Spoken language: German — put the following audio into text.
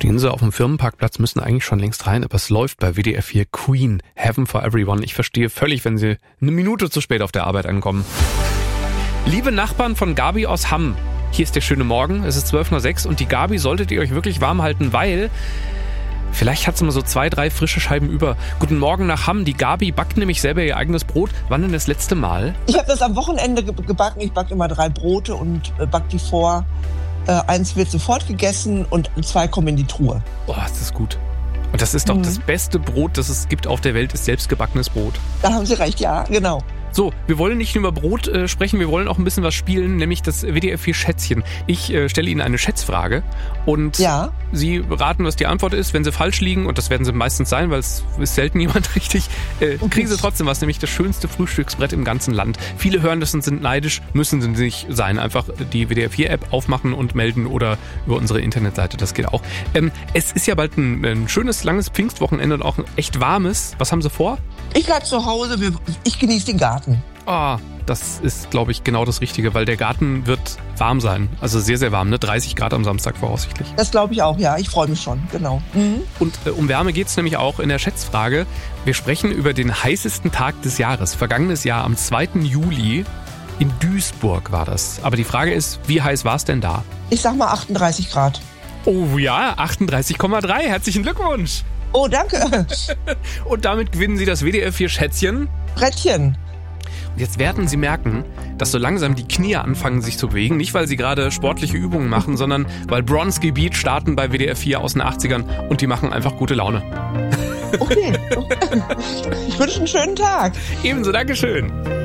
Stehen sie auf dem Firmenparkplatz, müssen eigentlich schon längst rein, aber es läuft bei WDR 4. Queen, Heaven for Everyone. Ich verstehe völlig, wenn sie eine Minute zu spät auf der Arbeit ankommen. Liebe Nachbarn von Gabi aus Hamm, hier ist der schöne Morgen, es ist 12:06 und die Gabi solltet ihr euch wirklich warm halten, weil vielleicht hat sie mal so 2-3 frische Scheiben über. Guten Morgen nach Hamm, die Gabi backt nämlich selber ihr eigenes Brot. Wann denn das letzte Mal? Ich habe das am Wochenende gebacken, ich backe immer 3 Brote und back die vor. 1 wird sofort gegessen und 2 kommen in die Truhe. Oh, das ist gut. Und das ist doch das beste Brot, das es gibt auf der Welt, ist selbstgebackenes Brot. Da haben Sie recht, ja, genau. So, wir wollen nicht nur über Brot sprechen, wir wollen auch ein bisschen was spielen, nämlich das WDR 4 Schätzchen. Ich stelle Ihnen eine Schätzfrage und Sie raten, was die Antwort ist. Wenn Sie falsch liegen, und das werden Sie meistens sein, weil es ist selten jemand richtig, kriegen Sie trotzdem was, nämlich das schönste Frühstücksbrett im ganzen Land. Viele hören das und sind neidisch, müssen sie nicht sein. Einfach die WDR 4 App aufmachen und melden oder über unsere Internetseite, das geht auch. Es ist ja bald ein schönes, langes Pfingstwochenende und auch ein echt warmes. Was haben Sie vor? Ich bleibe zu Hause, ich genieße den Garten. Ah, das ist, glaube ich, genau das Richtige, weil der Garten wird warm sein. Also sehr, sehr warm, ne? 30 Grad am Samstag voraussichtlich. Das glaube ich auch, ja. Ich freue mich schon, genau. Und um Wärme geht es nämlich auch in der Schätzfrage. Wir sprechen über den heißesten Tag des Jahres. Vergangenes Jahr am 2. Juli in Duisburg war das. Aber die Frage ist, wie heiß war es denn da? Ich sag mal 38 Grad. Oh ja, 38,3. Herzlichen Glückwunsch. Oh, danke. Und damit gewinnen Sie das WDR 4 Schätzchen. Brettchen. Und jetzt werden Sie merken, dass so langsam die Knie anfangen sich zu bewegen. Nicht, weil Sie gerade sportliche Übungen machen, sondern weil Bronski Beat starten bei WDR 4 aus den 80ern und die machen einfach gute Laune. Okay. Ich wünsche einen schönen Tag. Ebenso, Dankeschön.